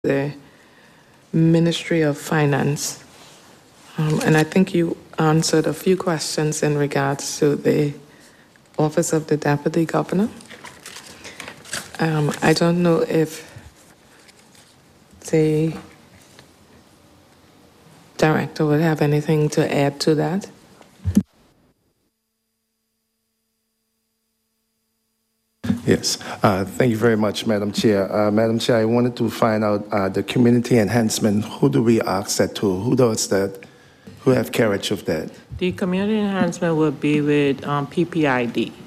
the Ministry of Finance. And I think you answered a few questions in regards to the Office of the Deputy Governor. I don't know if the director would have anything to add to that. Yes. Thank you very much, Madam Chair. Madam Chair, I wanted to find out the community enhancement. Who do we ask that to? Who does that? Who have carriage of that? The community enhancement would be with PPID.